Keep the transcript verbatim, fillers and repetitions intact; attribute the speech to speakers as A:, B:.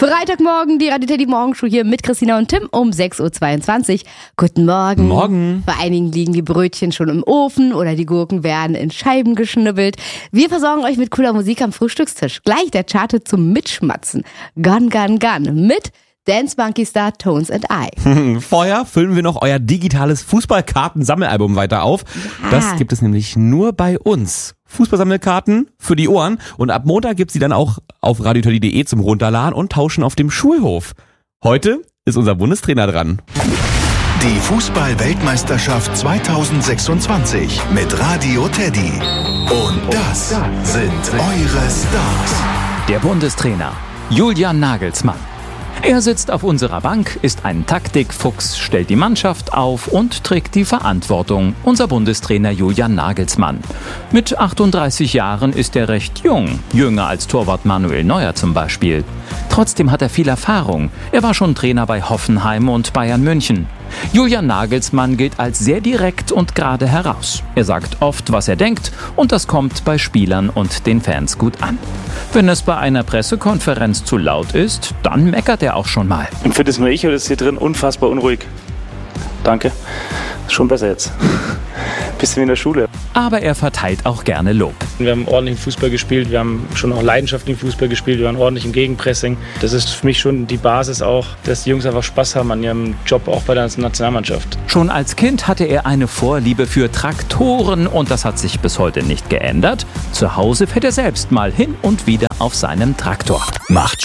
A: Freitagmorgen, die Radio Teddy Morgenshow hier mit Christina und Tim um sechs Uhr zweiundzwanzig. Guten Morgen.
B: Morgen.
A: Bei einigen liegen die Brötchen schon im Ofen oder die Gurken werden in Scheiben geschnibbelt. Wir versorgen euch mit cooler Musik am Frühstückstisch. Gleich der Charte zum Mitschmatzen. Gun, Gun, Gun mit Dance Monkey Star Tones and I.
B: Vorher füllen wir noch euer digitales Fußballkarten-Sammelalbum weiter auf.
A: Ja.
B: Das gibt es nämlich nur bei uns. Fußballsammelkarten für die Ohren. Und ab Montag gibt's sie dann auch auf radio teddy punkt de zum Runterladen und tauschen auf dem Schulhof. Heute ist unser Bundestrainer dran.
C: Die Fußball-Weltmeisterschaft zweitausendsechsundzwanzig mit Radio Teddy. Und das sind eure Stars.
D: Der Bundestrainer Julian Nagelsmann. Er sitzt auf unserer Bank, ist ein Taktikfuchs, stellt die Mannschaft auf und trägt die Verantwortung. Unser Bundestrainer Julian Nagelsmann. Mit achtunddreißig Jahren ist er recht jung, jünger als Torwart Manuel Neuer zum Beispiel. Trotzdem hat er viel Erfahrung. Er war schon Trainer bei Hoffenheim und Bayern München. Julian Nagelsmann gilt als sehr direkt und gerade heraus. Er sagt oft, was er denkt, und das kommt bei Spielern und den Fans gut an. Wenn es bei einer Pressekonferenz zu laut ist, dann meckert er auch schon mal.
E: Empfindet es nur ich oder ist hier drin unfassbar unruhig? Danke. Ist schon besser jetzt. Bisschen wie in der Schule.
D: Aber er verteilt auch gerne Lob.
E: Wir haben ordentlichen Fußball gespielt, wir haben schon auch leidenschaftlichen Fußball gespielt, wir waren ordentlich im Gegenpressing. Das ist für mich schon die Basis auch, dass die Jungs einfach Spaß haben an ihrem Job, auch bei der Nationalmannschaft.
D: Schon als Kind hatte er eine Vorliebe für Traktoren und das hat sich bis heute nicht geändert. Zu Hause fährt er selbst mal hin und wieder auf seinem Traktor.
C: Macht